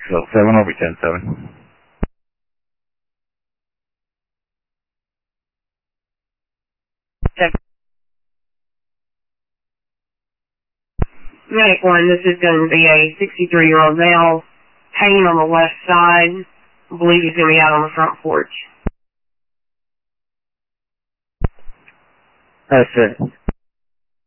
607, will be 10-7. Medic 1, this is going to be a 63-year-old male hanging on the left side. I believe he's going to be out on the front porch. That's it.